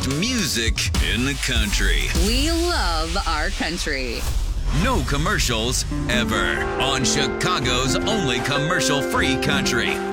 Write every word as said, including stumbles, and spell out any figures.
best music in the country. We love our country. No commercials ever on Chicago's only commercial-free country.